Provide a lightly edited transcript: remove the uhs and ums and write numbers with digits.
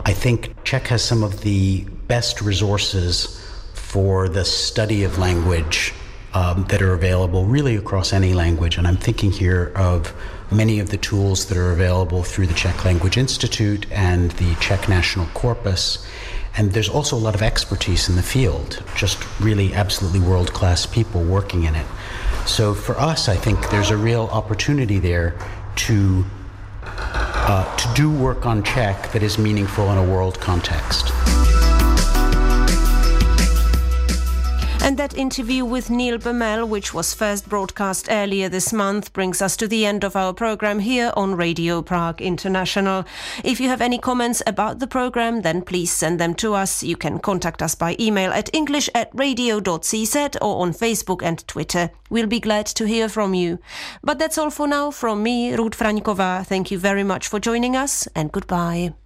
I think Czech has some of the best resources for the study of language that are available really across any language. And I'm thinking here of many of the tools that are available through the Czech Language Institute and the Czech National Corpus. And there's also a lot of expertise in the field, just really absolutely world-class people working in it. So for us, I think there's a real opportunity there to do work on Czech that is meaningful in a world context. And that interview with Neil Bamel, which was first broadcast earlier this month, brings us to the end of our program here on Radio Prague International. If you have any comments about the program, then please send them to us. You can contact us by email at english@radio.cz or on Facebook and Twitter. We'll be glad to hear from you. But that's all for now from me, Ruth Fraňková. Thank you very much for joining us and goodbye.